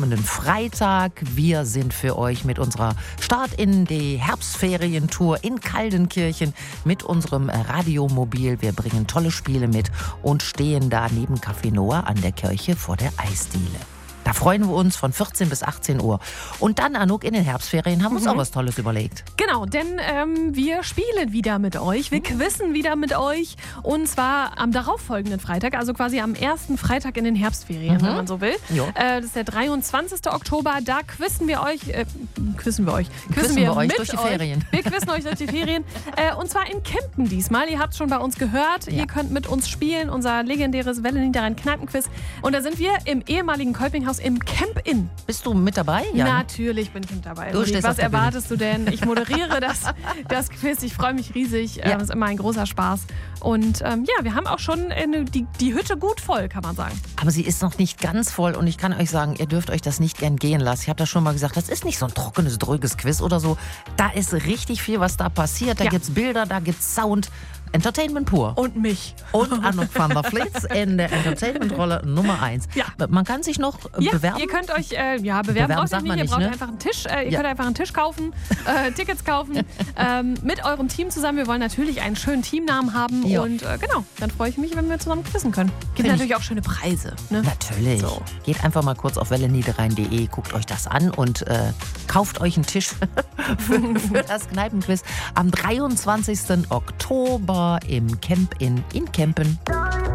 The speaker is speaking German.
kommenden Freitag. Wir sind für euch mit unserer Start in die Herbstferientour in Kaldenkirchen mit unserem Radiomobil. Wir bringen tolle Spiele mit und stehen da neben Café Noah an der Kirche vor der Eisdiele. Da freuen wir uns von 14 bis 18 Uhr. Und dann, Anouk, in den Herbstferien haben wir uns auch was Tolles überlegt. Genau, denn wir spielen wieder mit euch. Wir quizzen wieder mit euch. Und zwar am darauffolgenden Freitag, also quasi am ersten Freitag in den Herbstferien, wenn man so will. Das ist der 23. Oktober. Da quizzen wir euch. Quizzen wir euch durch die Ferien. Wir quizzen euch durch die Ferien. Und zwar in Kempen diesmal. Ihr habt es schon bei uns gehört. Ja. Ihr könnt mit uns spielen. Unser legendäres Welle-Niederrhein-Kneipenquiz. Und da sind wir im ehemaligen Kolpinghaus im Camp-In. Bist du mit dabei? Ja. Natürlich bin ich mit dabei. Was erwartest du denn? Ich moderiere das Quiz. Ich freue mich riesig. Ja. Das ist immer ein großer Spaß. Und wir haben auch schon die Hütte gut voll, kann man sagen. Aber sie ist noch nicht ganz voll und ich kann euch sagen, ihr dürft euch das nicht gern gehen lassen. Ich habe das schon mal gesagt, das ist nicht so ein trockenes, dröges Quiz oder so. Da ist richtig viel, was da passiert. Da gibt's Bilder, da gibt's Sound. Entertainment pur. Und mich. Und Anouk van der Vliet in der Entertainment-Rolle Nummer 1. Ja. Man kann sich noch bewerben. Ihr könnt euch bewerben braucht ihr nicht. Ihr braucht einfach einen Tisch. Ihr könnt einfach einen Tisch kaufen, Tickets kaufen, mit eurem Team zusammen. Wir wollen natürlich einen schönen Teamnamen haben. Ja. Und dann freue ich mich, wenn wir zusammen quizzen können. Gibt natürlich auch schöne Preise. Ne? Natürlich. So. Geht einfach mal kurz auf welleniederrhein.de, guckt euch das an und kauft euch einen Tisch für das Kneipenquiz am 23. Oktober im Camp-In Kempen.